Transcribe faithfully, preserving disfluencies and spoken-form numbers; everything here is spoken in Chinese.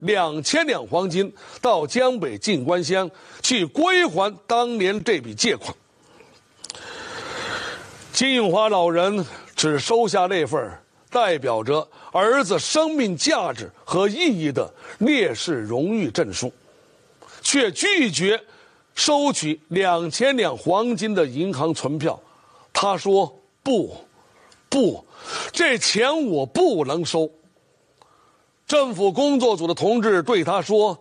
两千两黄金到江北进关乡去归还当年这笔借款。金永华老人只收下那份代表着儿子生命价值和意义的烈士荣誉证书，却拒绝收取两千两黄金的银行存票。他说：“不，不，这钱我不能收。”政府工作组的同志对他说：“